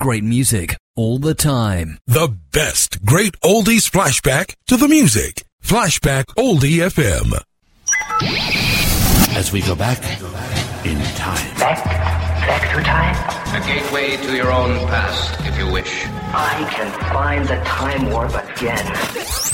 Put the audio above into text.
great music all the time. The best great oldies flashback to the music. Flashback Oldie FM. As we go back in time. Back through time? A gateway to your own past, if you wish. I can find the time warp again.